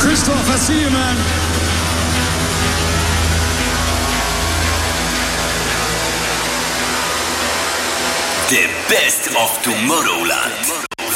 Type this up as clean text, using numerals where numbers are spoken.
Christoph, I see you, man. The best of Tomorrowland.